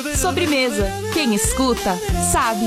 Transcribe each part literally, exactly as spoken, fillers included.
Sobremesa. Quem escuta, sabe.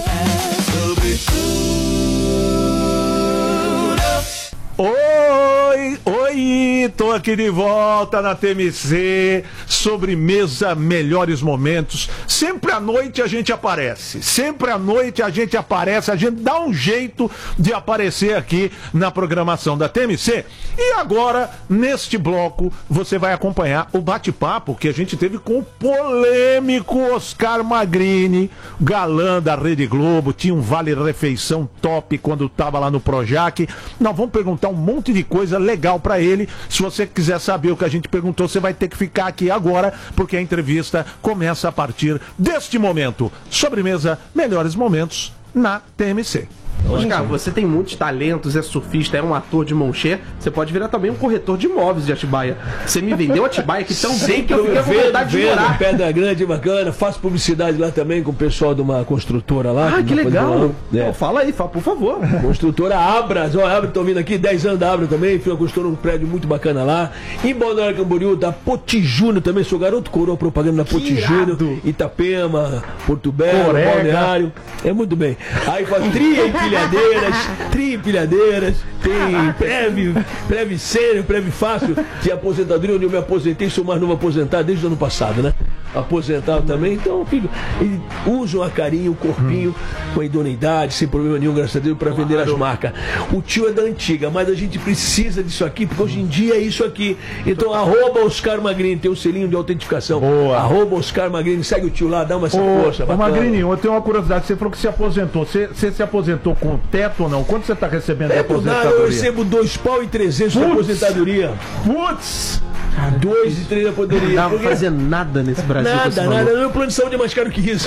Oi, oi, tô aqui de volta na T M C, Sobremesa Melhores Momentos. Sempre à noite a gente aparece, sempre à noite a gente aparece, a gente dá um jeito de aparecer aqui na programação da T M C. E agora, neste bloco, você vai acompanhar o bate-papo que a gente teve com o polêmico Oscar Magrini, galã da Rede Globo, tinha um vale-refeição top quando tava lá no Projac. Nós vamos perguntar um monte de coisa legal pra ele. Se você quiser saber o que a gente perguntou, você vai ter que ficar aqui agora, porque a entrevista começa a partir deste momento. Sobremesa, melhores momentos na T M C. Oscar, você tem muitos talentos, é surfista, é um ator de mão cheia. Você pode virar também um corretor de imóveis de Atibaia. Você me vendeu Atibaia aqui tão bem que eu fiquei com vontade de morar. Pedra Grande, bacana. Faço publicidade lá também com o pessoal de uma construtora lá. Ah, que legal. É. Pô, fala aí, fala, por favor. Construtora Abras. Ó, Abras, estão vindo aqui, dez anos da Abras também. Fui uma construtora, um prédio muito bacana lá. Em Balneário Camboriú, da Potijúnior também. Sou garoto coroa propaganda da Potijúnior. Itapema, Porto Belo, Corega. Balneário. É muito bem. Aí faz tria empilhadeiras, tria empilhadeiras, tem breve, breve sério, breve fácil de aposentadoria, onde eu me aposentei, sou mais novo aposentado desde o ano passado, né? Aposentado também, então, filho, eles usam a carinho, o corpinho, hum. com a idoneidade, sem problema nenhum, graças a Deus, para vender as marcas. O tio é da antiga, mas a gente precisa disso aqui, porque hoje em dia é isso aqui. Então, arroba Oscar Magrini, tem um selinho de autentificação. Boa. Arroba Oscar Magrini, segue o tio lá, dá uma essa Ô, força. ô Magrini, eu tenho uma curiosidade, você falou que se aposentou, você, você se aposentou com teto ou não? Quanto você está recebendo de É por nada, aposentadoria? eu recebo dois pau e trezentos de aposentadoria. Putz! Dois e três de aposentadoria. Não dá pra fazer nada nesse Brasil. Nada, nada. Meu plano de saúde é mais caro que isso.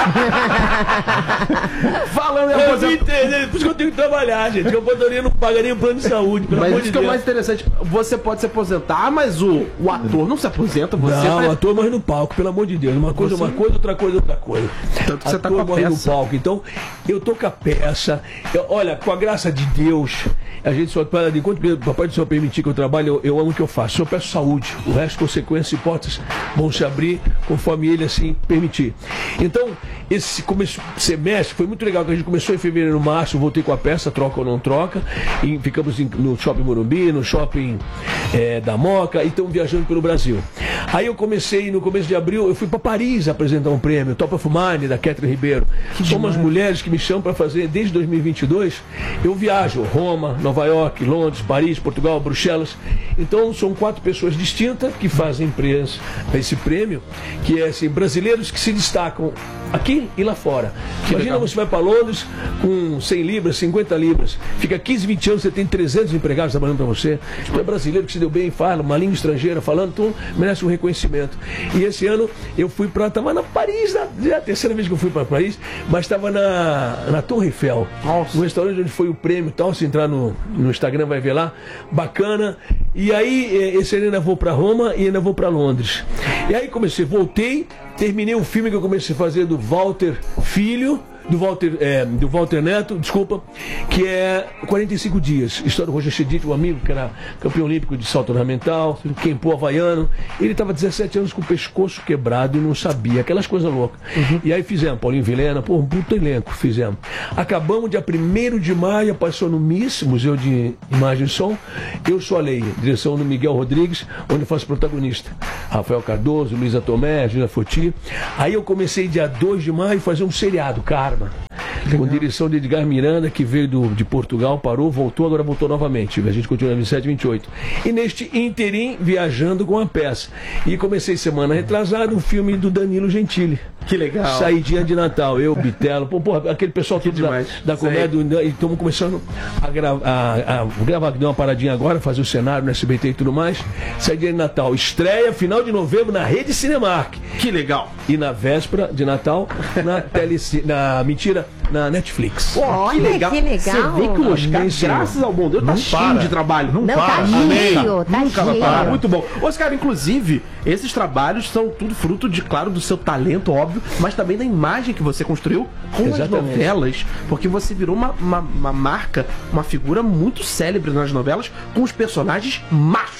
Falando em Eu aposentadoria. por isso que eu tenho que trabalhar, gente. A aposentadoria não paga nem o plano de saúde. Pelo Mas amor isso de que é o Deus. mais interessante. Você pode se aposentar, mas o, o ator não se aposenta. Você Não, tá... o ator morre no palco, pelo amor de Deus. Uma coisa é uma coisa, outra coisa é outra coisa. Tanto que você tá Ator com a morre no peça. palco. Então, eu tô com a peça. Eu- olha, com a graça de Deus, a gente só para de enquanto o Papai do Senhor permitir que eu trabalhe, eu, eu amo o que eu faço. Eu peço saúde. O resto, consequências e hipóteses vão se abrir conforme ele assim permitir. Então, esse começo, semestre foi muito legal, que a gente começou em fevereiro, março, voltei com a peça, troca ou não troca, e ficamos em- no Shopping Morumbi, no Shopping eh, da Moca, e estamos viajando pelo Brasil. Aí eu comecei, no começo de abril, eu fui para Paris apresentar um prêmio, Top of Mind, da Catherine Ribeiro. São umas mulheres que me chamam para fazer, desde dois mil e vinte e dois, eu viajo, Roma, Nova York, Londres, Paris, Portugal, Bruxelas. Então são quatro pessoas distintas que fazem empresa esse prêmio, que é assim, brasileiros que se destacam aqui e lá fora. Imagina legal. você vai para Londres com cem libras, cinquenta libras, fica quinze, vinte anos, você tem trezentos empregados trabalhando para você. Tu é brasileiro que se deu bem, fala uma língua estrangeira falando, então merece um reconhecimento. E esse ano eu fui para, estava na Paris, na, já é a terceira vez que eu fui para Paris, mas estava na, na Torre Eiffel, Nossa. um restaurante onde foi o prêmio e tal, se entrar no, no Instagram vai ver lá, bacana. E aí, eh, esse ano ainda vou para Roma e ainda vou para Londres. E aí comecei, voltei, terminei um filme que eu comecei a fazer do Walter Filho, do Walter, é, do Walter Neto, desculpa, que é quarenta e cinco dias. História do Roger Chedid, um amigo que era campeão olímpico de salto ornamental, Kempo havaiano. Ele estava dezessete anos com o pescoço quebrado e não sabia, aquelas coisas loucas. Uhum. E aí fizemos, Paulinho Vilhena, pô, um puto elenco, fizemos. Acabamos dia primeiro de maio, passou no M I S, Museu de Imagem e Som. Eu sou a lei, direção do Miguel Rodrigues, onde eu faço protagonista. Rafael Cardoso, Luísa Tomé, Gina Foti. Aí eu comecei dia dois de maio a fazer um seriado, Karma, com direção de Edgar Miranda, que veio do, de Portugal, parou, voltou, agora voltou novamente. A gente continua em vinte e sete, vinte e oito. E neste interim, viajando com a peça. E comecei semana retrasada um filme do Danilo Gentili. Que legal. Saidinha de Natal, eu, Bitelo, pô, porra, aquele pessoal todo da, da comédia, e estamos começando a, gra a, a gravar, que deu uma paradinha agora, fazer o cenário no S B T e tudo mais. Saidinha de Natal, estreia final de novembro na Rede Cinemark. Que legal. E na véspera de Natal, na Teleci... na mentira, na Netflix. Pô, Olha, que legal. que legal. Você vê que o Oscar, Amém, Senhor. graças ao bom Deus, tá Não cheio para. de trabalho. Não Não, para. tá Amém. cheio, tá Nunca vai cheio. parar. Muito bom. Oscar, inclusive, esses trabalhos são tudo fruto de, claro, do seu talento, óbvio, mas também da imagem que você construiu com as Exatamente. novelas, porque você virou uma, uma, uma marca, uma figura muito célebre nas novelas, com os personagens machos.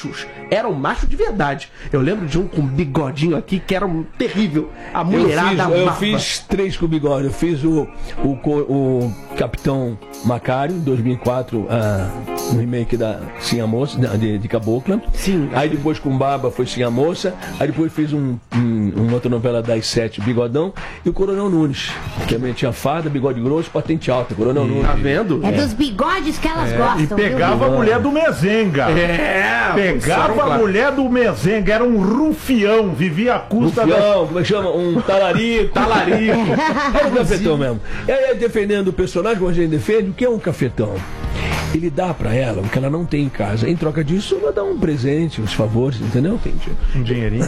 era um macho de verdade. Eu lembro de um com bigodinho aqui que era um terrível. A mulherada eu fiz, eu amava. fiz três com bigode. Eu fiz o, o, o Capitão Macário, em dois mil e quatro, ah, no remake da Sim a Moça, de, de Cabocla. Sim. Aí depois com Baba foi Sim a Moça. Aí depois fiz um, um, uma outra novela das sete, Bigodão. E o Coronel Nunes, que também tinha fada, bigode grosso, patente alta. Coronel Nunes. Tá vendo? É dos bigodes que elas gostam. E pegava viu? a mulher do Mezenga. É, Pegava claro. a mulher do Mezenga, era um rufião, vivia à custa da... Rufião, como é que chama? Um talarico. Talarico. É um cafetão mesmo. E aí, defendendo o personagem, como a gente defende, o que é um cafetão? Ele dá pra ela o que ela não tem em casa. Em troca disso, ela dá um presente, uns favores, entendeu? Entendi. Um dinheirinho.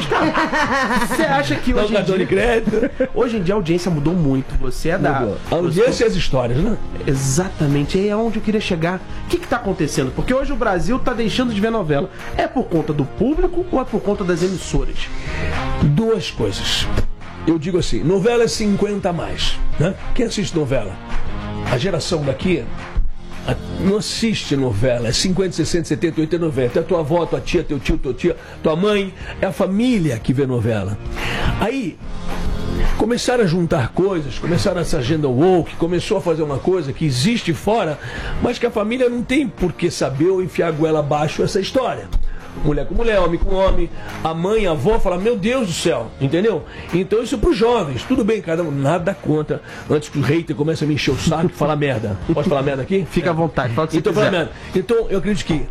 Você acha que Dá um hoje em, cartão de dia, crédito. hoje em dia a audiência mudou muito? Você é da... A audiência e as histórias, né? Exatamente, aí é onde eu queria chegar. O que está acontecendo? Porque hoje o Brasil está deixando de ver novela. É por conta do público ou é por conta das emissoras? Duas coisas. Eu digo assim, novela é cinquenta a mais, né? Quem assiste novela? A geração daqui a- não assiste novela, é cinquenta, sessenta, setenta, oitenta, noventa. É tua avó, tua tia, teu tio, tua tia, tua mãe, é a família que vê novela. Aí começaram a juntar coisas, começaram essa agenda woke, começou a fazer uma coisa que existe fora, mas que a família não tem por que saber ou enfiar a goela abaixo essa história. Mulher com mulher, homem com homem, a mãe, a avó fala, meu Deus do céu, entendeu? Então isso é pros jovens, tudo bem, cada um, nada contra, antes que o hater comece a me encher o saco e falar merda. Posso falar merda aqui? Fica à vontade, fala o que você Então, quiser. fala merda. Então eu acredito que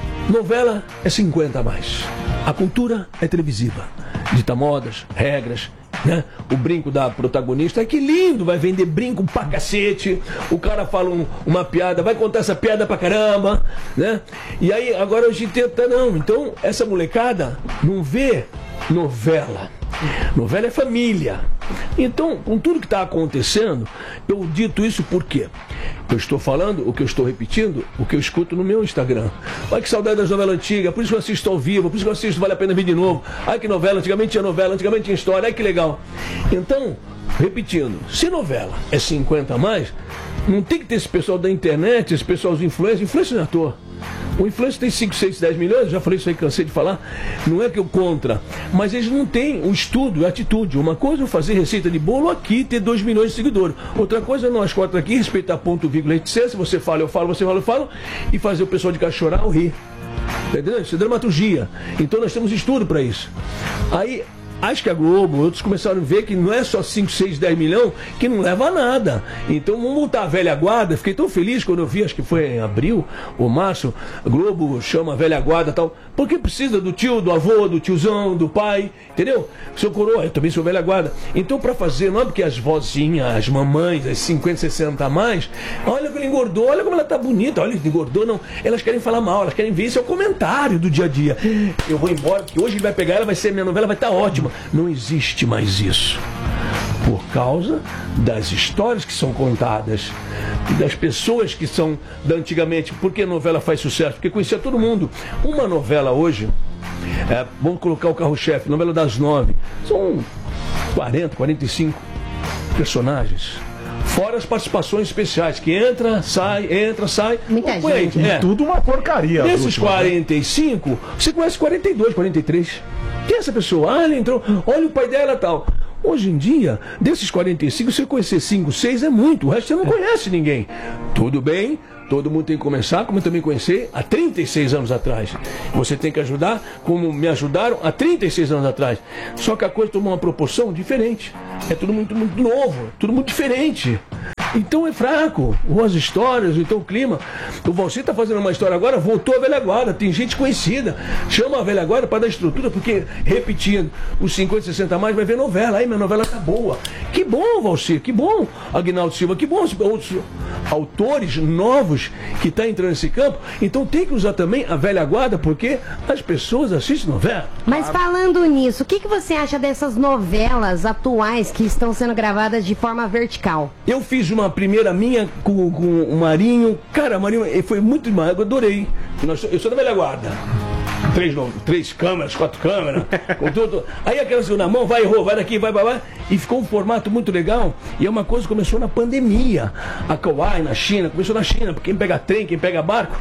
novela é cinquenta a mais, a cultura é televisiva, dita modas, regras, né? O brinco da protagonista, é que lindo, vai vender brinco pra cacete, o cara fala um- uma piada, vai contar essa piada pra caramba, né? E aí agora hoje tenta não, então essa molecada não vê novela. Novela é família. Então, com tudo que está acontecendo, eu dito isso por quê? Eu estou falando, o que eu estou repetindo, o que eu escuto no meu Instagram. Ai, que saudade das novelas antigas, por isso que eu assisto ao vivo, por isso que eu assisto Vale a Pena Ver de Novo. Ai, que novela, antigamente tinha novela, antigamente tinha história, ai, que legal. Então, repetindo, se novela é cinquenta a mais, não tem que ter esse pessoal da internet, esse pessoal dos influencers, influencer não é à toa. O influencer tem cinco, seis, dez milhões, já falei isso aí, cansei de falar. Não é que eu contra, mas eles não têm o estudo, a atitude. Uma coisa é fazer receita de bolo aqui e ter dois milhões de seguidores. Outra coisa é nós quatro aqui, respeitar ponto, vírgula, etcétera. Se você fala, eu falo, você fala, eu falo, e fazer o pessoal de casa chorar ou rir. Entendeu? Isso é dramaturgia. Então nós temos estudo para isso. Aí, acho que a Globo, outros começaram a ver que não é só cinco, seis, dez milhões que não leva a nada. Então vamos voltar a velha guarda. Fiquei tão feliz quando eu vi, acho que foi em abril ou março, a Globo chama a velha guarda e tal. Porque precisa do tio, do avô, do tiozão, do pai, entendeu? Seu coroa, eu também sou velha guarda. Então para fazer, não é porque as vozinhas, as mamães, as cinquenta, sessenta a mais, olha como ela engordou, olha como ela tá bonita, olha, engordou, não. Elas querem falar mal, elas querem ver, isso é o comentário do dia a dia. Eu vou embora, porque hoje ele vai pegar, ela vai ser, minha novela vai estar ótima. Não existe mais isso. Por causa das histórias que são contadas, das pessoas que são da antigamente. Por que a novela faz sucesso? Porque conhecia todo mundo. Uma novela hoje, é, vamos colocar o carro-chefe, novela das nove, são quarenta, quarenta e cinco personagens. Fora as participações especiais, que entra, sai, entra, sai. Muita Põe aí, gente. é. Tudo uma porcaria. as Desses últimas, né? quarenta e cinco, você conhece quarenta e dois, quarenta e três. Quem é essa pessoa? Ah, ele entrou, olha o pai dela e tal. Hoje em dia, desses quarenta e cinco, você conhecer cinco, seis é muito, o resto você não conhece ninguém. Tudo bem, todo mundo tem que começar, como eu também conheci há trinta e seis anos atrás. Você tem que ajudar como me ajudaram há trinta e seis anos atrás. Só que a coisa tomou uma proporção diferente. É tudo muito, muito novo, tudo muito diferente. Então é fraco, ou as histórias, ou então o clima. O Valci está fazendo uma história agora, voltou a velha guarda, tem gente conhecida. Chama a velha guarda para dar estrutura, porque, repetindo, os cinquenta, sessenta a mais vai ver novela. Aí minha novela tá boa. Que bom, Valci, que bom, Aguinaldo Silva, que bom, outros autores novos que estão tá entrando nesse campo. Então tem que usar também a velha guarda, porque as pessoas assistem novela. Mas falando nisso, o que, que você acha dessas novelas atuais que estão sendo gravadas de forma vertical? Eu fiz uma primeira minha com, com o Marinho. Cara, o Marinho foi muito demais, eu adorei. Nós- Eu sou da velha guarda. Três, no- três câmeras, quatro câmeras, com tudo. Aí aquela segunda mão, vai, errou, vai daqui, vai, vai, vai. E ficou um formato muito legal. E é uma coisa que começou na pandemia. A Kauai, na China, começou na China, porque quem pega trem, quem pega barco,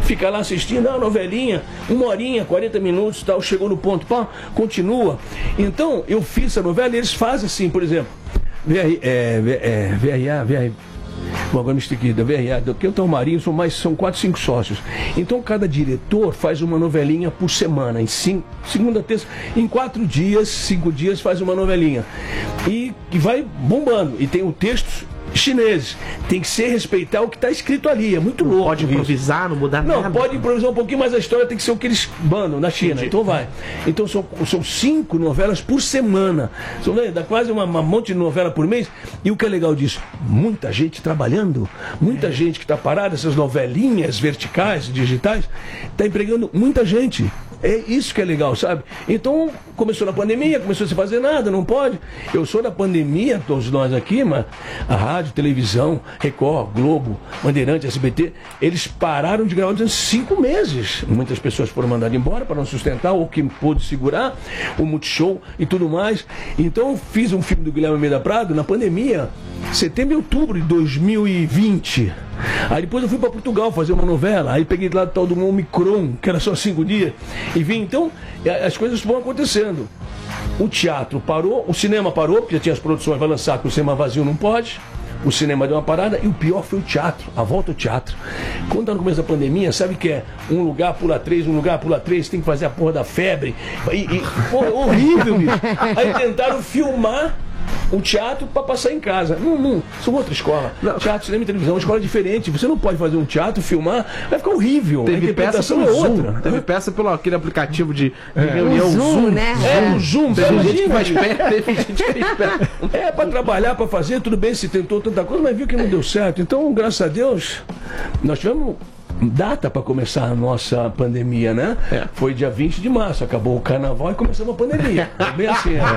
fica lá assistindo a novelinha, uma horinha, quarenta minutos, tal, chegou no ponto, pá, continua. Então, eu fiz essa novela e eles fazem assim, por exemplo, V R, é, é, V R A, V R Bom, agora me estiquei da V R A, que eu tenho o Marinho, são mais, são quatro, cinco sócios. Então cada diretor faz uma novelinha por semana, em cinco, segunda, terça, em quatro dias, cinco dias faz uma novelinha. E, e vai bombando. E tem o texto chineses. Tem que ser respeitar o que está escrito ali. É muito louco. Pode improvisar, isso. não mudar não, nada. Não, pode improvisar um pouquinho, mas a história tem que ser o que eles mandam na China. Entendi. Então vai. Então são, são cinco novelas por semana. São, né, dá quase uma, uma monte de novela por mês. E o que é legal disso? Muita gente trabalhando, muita é. gente que está parada, essas novelinhas verticais, digitais, está empregando muita gente. É isso que é legal, sabe? Então, começou na pandemia, começou a se fazer nada, não pode. Eu sou da pandemia, todos nós aqui, mas a rádio, televisão, Record, Globo, Bandeirante, S B T, eles pararam de gravar durante cinco meses. Muitas pessoas foram mandadas embora para não sustentar, ou que pôde segurar, o Multishow e tudo mais. Então, fiz um filme do Guilherme Almeida Prado na pandemia, setembro e outubro de dois mil e vinte. Aí depois eu fui para Portugal fazer uma novela, aí peguei lá do tal do Omicron, que era só cinco dias, e vim. Então, as coisas vão acontecendo. O teatro parou, o cinema parou, porque já tinha as produções, vai lançar, que o cinema vazio não pode. O cinema deu uma parada, e o pior foi o teatro, a volta ao teatro. Quando tá no começo da pandemia, sabe que é um lugar pula três, um lugar pula três, tem que fazer a porra da febre. E, e porra, horrível, bicho. Aí tentaram filmar o teatro para passar em casa. Não, não, são outra escola. Não. Teatro, cinema e televisão é uma escola diferente. Você não pode fazer um teatro, filmar, vai ficar horrível. Teve a interpretação peça é outra. Zoom. Teve peça pelo aquele aplicativo de, de é. reunião Zoom, Zoom, né? É, o Zoom. Teve gente que faz pé, teve gente que fez pé. É, para trabalhar, para fazer, tudo bem, se tentou tanta coisa, mas viu que não deu certo. Então, graças a Deus, nós tivemos data para começar a nossa pandemia, né? É. Foi dia vinte de março, acabou o carnaval e começou a pandemia. É bem assim, é.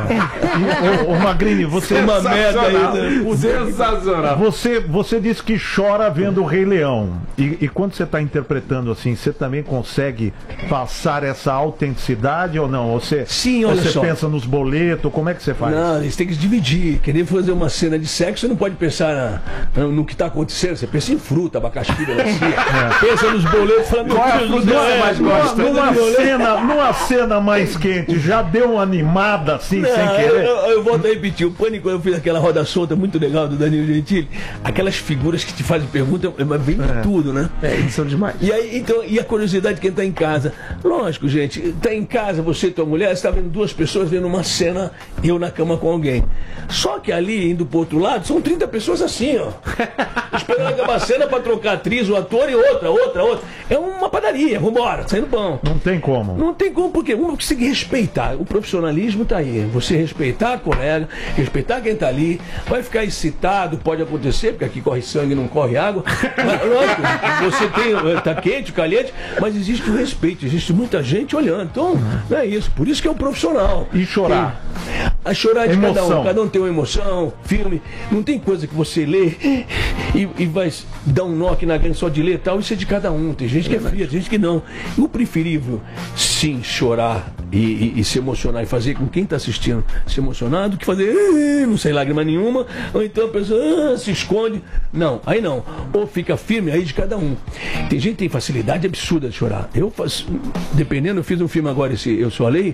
E, ô, ô Magrini, você é uma merda aí, né? Sensacional. Você, você disse que chora vendo o Rei Leão. E, e quando você está interpretando assim, você também consegue passar essa autenticidade ou não? Você, Sim, olha você só. pensa nos boletos, como é que você faz? Não, eles têm que dividir. Querer fazer uma cena de sexo, você não pode pensar na, no que está acontecendo. Você pensa em fruta, abacaxi, melancia. É. Pensa nos boletos, falando qual é a fruta que você mais gosta? Numa cena, numa cena mais quente, já deu uma animada assim, não, sem querer? Eu, eu, eu volto a repetir. O Pânico, eu fiz aquela roda solta muito legal do Danilo Gentili. Aquelas figuras que te fazem pergunta, mas vem de é. tudo, né? É, eles são demais. E aí, então, e a curiosidade de quem tá em casa? Lógico, gente, tá em casa, você e tua mulher, você tá vendo duas pessoas vendo uma cena, eu na cama com alguém. Só que ali, indo pro outro lado, são trinta pessoas assim, ó. Esperando acabar a cena pra trocar atriz, o ator e outra, outra, outra. É uma padaria, vambora, saindo pão. Não tem como. Não tem como, porque uma tem que respeitar. O profissionalismo tá aí. Você respeitar a colega, respeitar quem tá ali, vai ficar excitado, pode acontecer, porque aqui corre sangue, não corre água. Mas, lógico, você tem, tá quente, caliente, mas existe o respeito, existe muita gente olhando. Então, não é isso. Por isso que é um profissional. E chorar? Tem, a chorar de emoção. cada um. Cada um tem uma emoção, filme. Não tem coisa que você lê e, e vai dar um nó aqui na grande só de ler e tal. Isso é de cada um. Tem gente que é fria, tem gente que não. O preferível, sim, chorar e, e, e se emocionar e fazer com quem está assistindo se emocionar do que fazer não sei lágrima nenhuma, ou então a pessoa ah, se esconde. Não, aí não. Ou fica firme, aí de cada um. Tem gente que tem facilidade absurda de chorar. Eu faço, dependendo, eu fiz um filme agora, esse Eu Sou a Lei,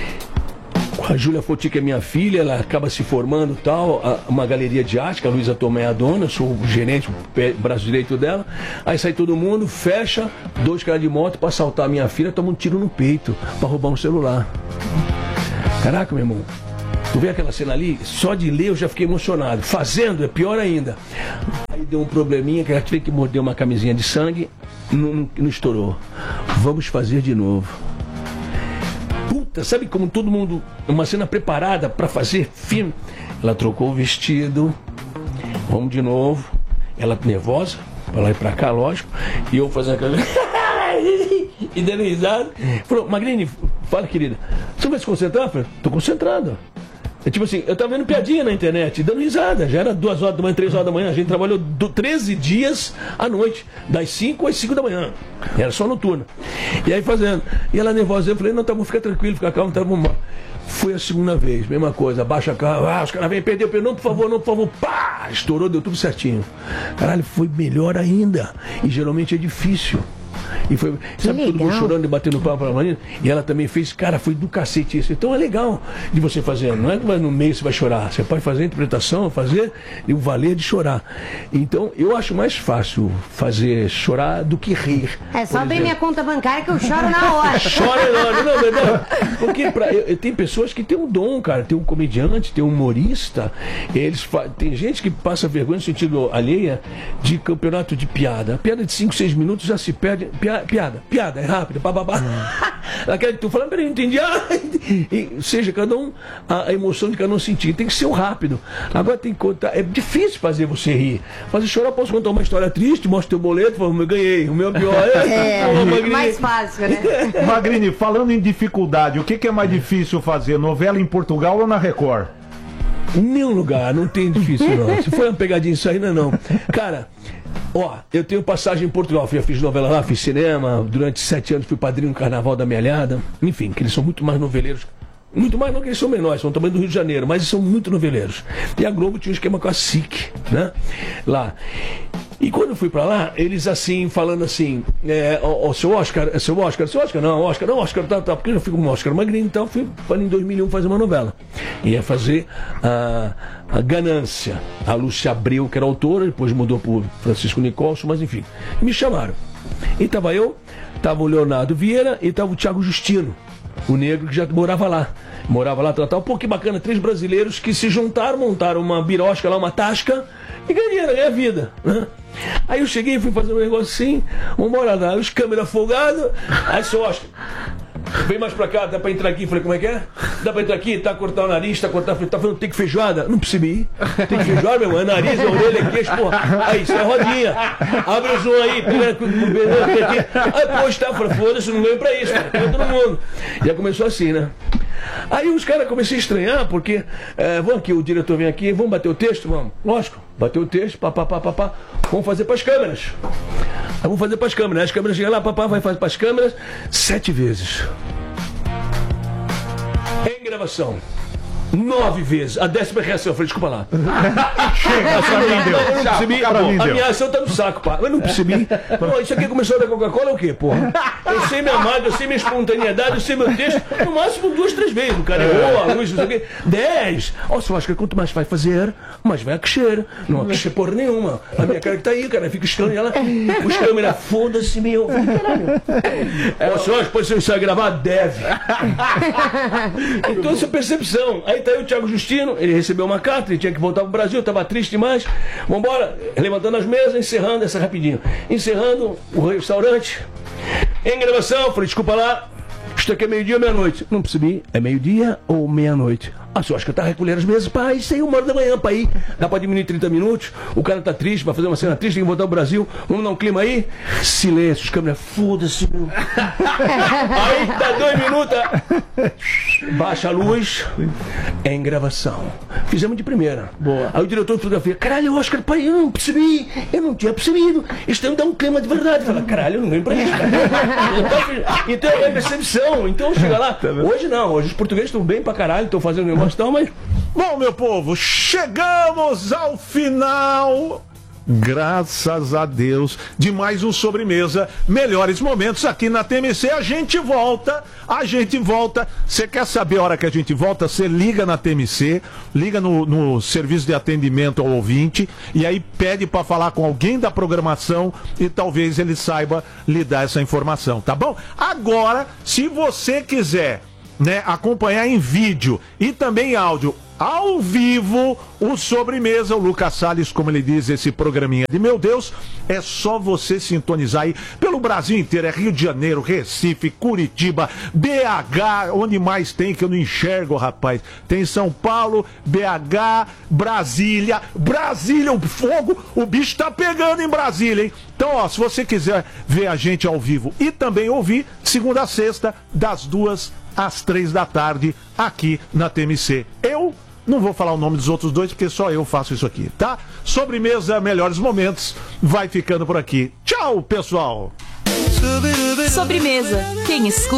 com a Júlia Foti, que é minha filha, ela acaba se formando tal, a, uma galeria de arte, que a Luísa Tomé é a dona, sou o gerente, o pé, braço direito dela. Aí sai todo mundo, fecha, dois caras de moto pra assaltar a minha filha, toma um tiro no peito, pra roubar um celular. Caraca, meu irmão, tu vê aquela cena ali? Só de ler eu já fiquei emocionado. Fazendo é pior ainda. Aí deu um probleminha, que ela teve que morder uma camisinha de sangue, não, não, não estourou. Vamos fazer de novo. Puta, sabe como todo mundo, uma cena preparada pra fazer filme. Ela trocou o vestido, vamos de novo. Ela nervosa, pra lá e pra cá, lógico. E eu fazendo aquela... e dando risada. Falou, Magrini, fala, querida, você não vai se concentrar? Eu falei, tô concentrado. É tipo assim, eu tava vendo piadinha na internet, dando risada. Já era duas horas da manhã, três horas da manhã. A gente trabalhou do, treze dias à noite, das cinco às cinco da manhã. Era só noturna. E aí fazendo. E ela nervosa, eu falei, não, tá bom, fica tranquilo, fica calmo, tá bom. Foi a segunda vez, mesma coisa, abaixa a carro, ah, os caras vêm, perdeu, perdeu, não, por favor, não, por favor, pá! Estourou, deu tudo certinho. Caralho, foi melhor ainda. E geralmente é difícil. E foi, sabe, todo mundo chorando e batendo palma pra Marina. E ela também fez, cara, foi do cacete isso. Então é legal de você fazer. Não é que no meio você vai chorar. Você pode fazer a interpretação, fazer e o valer de chorar. Então eu acho mais fácil fazer chorar do que rir. É só abrir minha conta bancária que eu choro na hora. Chora na hora, não, verdade. Porque pra, eu, eu, tem pessoas que tem um dom, cara. Tem um comediante, tem um humorista. Eles fa... Tem gente que passa vergonha no sentido alheia de campeonato de piada. A piada de cinco, seis minutos já se perde. Piada, piada, piada é rápida, bababá. Aquela que tu falando, peraí, não entendi. Ah, e, seja, cada um, a, a emoção de cada um sentir. Tem que ser o rápido. Agora tem que contar. É difícil fazer você rir. Fazer chorar, posso contar uma história triste, mostra teu boleto, falo, eu ganhei. O meu pior é. É, mais fácil, né? Magrini, falando em dificuldade, o que, que é mais difícil fazer? Novela em Portugal ou na Record? Nenhum lugar, não tem difícil não. Se foi uma pegadinha isso ainda não. Cara, ó, eu tenho passagem em Portugal, já fiz novela lá, fiz cinema, durante sete anos fui padrinho no Carnaval da Melhada. Enfim, que eles são muito mais noveleiros. Muito mais não que eles são menores, são também do Rio de Janeiro, mas eles são muito noveleiros. E a Globo tinha um esquema com a S I C, né? Lá. E quando eu fui pra lá, eles assim, falando assim, é, ó, ó, seu Oscar, seu Oscar, seu Oscar, não, Oscar, não, Oscar, tá, tá, porque eu fico com o Oscar Magrini, então fui para em dois mil e um fazer uma novela. Ia fazer a, a Ganância. A Lúcia Abreu, que era autora, depois mudou por Francisco Nicolson, mas enfim. Me chamaram. E tava eu, tava o Leonardo Vieira e tava o Thiago Justino, o negro que já morava lá. Morava lá, tal, tal. Pô, que bacana, três brasileiros que se juntaram, montaram uma birosca lá, uma tasca, e ganharam, ganharam a vida, né? Aí eu cheguei e fui fazer um negócio assim, vambora lá, os câmeras folgadas, aí seu Oscar, vem mais pra cá, dá pra entrar aqui? Falei, como é que é? Dá pra entrar aqui, tá a cortar o nariz, tá a cortar, tá falando, tem que feijoada? Não percebi. Tem que feijoada, meu irmão, é nariz, é orelha, é queixo, porra. Aí, isso é rodinha. Abre o zoom aí, pega aqui. Aí, pô, está, falei, foda-se, não veio pra isso, cara, tem todo mundo. Já começou assim, né? Aí os caras começaram a estranhar, porque, é, vamos aqui, o diretor vem aqui, vamos bater o texto? Vamos. Lógico, bateu o texto, papá, papá, papá, vamos fazer pras câmeras. Aí vamos fazer pras câmeras. As câmeras chegam lá, papá vai fazer pras câmeras sete vezes. Em gravação. Nove vezes. A décima reação. Eu falei, desculpa lá. Chega, pra mim deu. Eu não percebi. Pra mim A deu. minha ação tá no saco, pá. Eu não percebi. Pô, isso aqui começou da Coca-Cola é o quê, porra? Eu sei minha mágoa, eu sei minha espontaneidade, eu sei meu texto. No máximo duas, três vezes. O cara errou, a luz, não sei o quê. Dez. Ó, você acha que quanto mais vai fazer, mais vai crescer. Não vai crescer porra nenhuma. A minha cara que tá aí, cara, fica estranho. Ela, os câmeras, foda-se, meu. Caralho. Ó, você acha que pode ser um ensaio gravado? Deve. Então, essa percepção. Aí tá aí o Thiago Justino, ele recebeu uma carta, ele tinha que voltar pro Brasil, tava triste demais. Vambora, levantando as mesas, encerrando essa rapidinho. Encerrando o restaurante. Em gravação, falei, desculpa lá, isto aqui é meio-dia ou meia-noite? Não percebi, é meio-dia ou meia-noite? Ah, você acha que tá recolhendo as mesas? Pá, isso aí, uma hora da manhã, pra ir. Dá pra diminuir trinta minutos. O cara tá triste, vai fazer uma cena triste, tem que voltar ao Brasil. Vamos dar um clima aí? Silêncio, os câmeras, foda-se, meu. Aí dá dois minutos. Baixa a luz. É em gravação. Fizemos de primeira. Boa. Aí o diretor de fotografia, caralho, Oscar, pai, eu não percebi. Eu não tinha percebido. Isso dá um clima de verdade. Fala, caralho, eu não ganho pra isso, cara. Então, então é percepção. Então chega lá. Hoje não, hoje os portugueses estão bem pra caralho, estão fazendo um negócio. Então, mas... Bom, meu povo, chegamos ao final, graças a Deus, de mais um Sobremesa Melhores Momentos aqui na T M C. A gente volta, a gente volta. Você quer saber a hora que a gente volta? Você liga na T M C, liga no, no serviço de atendimento ao ouvinte e aí pede para falar com alguém da programação e talvez ele saiba lhe dar essa informação, tá bom? Agora, se você quiser, né, acompanhar em vídeo e também em áudio, ao vivo, o Sobremesa, o Lucas Salles, como ele diz, esse programinha de meu Deus, é só você sintonizar aí pelo Brasil inteiro, é Rio de Janeiro, Recife, Curitiba, B H, onde mais tem que eu não enxergo, rapaz, tem São Paulo, B H, Brasília, Brasília, o fogo, o bicho tá pegando em Brasília, hein? Então, ó, se você quiser ver a gente ao vivo e também ouvir, segunda a sexta, das duas às três da tarde, aqui na T M C. Eu não vou falar o nome dos outros dois, porque só eu faço isso aqui, tá? Sobremesa Melhores Momentos vai ficando por aqui. Tchau, pessoal! Sobremesa. Quem escuta